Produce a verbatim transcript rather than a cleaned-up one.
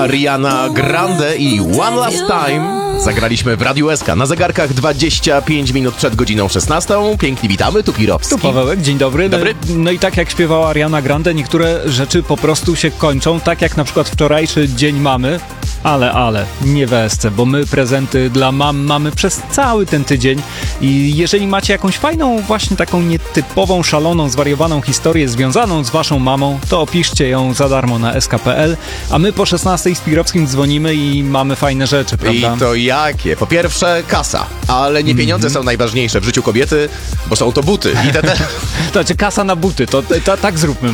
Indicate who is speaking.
Speaker 1: Ariana Grande i One Last Time zagraliśmy w Radiu S K na zegarkach dwadzieścia pięć minut przed godziną szesnastą. Pięknie witamy, tu Pirowski.
Speaker 2: Tu Pawełek, dzień dobry.
Speaker 1: Dobry.
Speaker 2: No, no i tak jak śpiewała Ariana Grande, niektóre rzeczy po prostu się kończą, tak jak na przykład wczorajszy Dzień Mamy. Ale, ale, nie w S C, bo my prezenty dla mam mamy przez cały ten tydzień i jeżeli macie jakąś fajną, właśnie taką nietypową, szaloną, zwariowaną historię związaną z waszą mamą, to opiszcie ją za darmo na s k kropka p l, a my po szesnastej z Pirowskim dzwonimy i mamy fajne rzeczy, prawda?
Speaker 1: I to jakie? Po pierwsze kasa, ale nie pieniądze mm-hmm. są najważniejsze w życiu kobiety, bo są to buty. I te, te...
Speaker 2: To znaczy kasa na buty, to, to, to tak zróbmy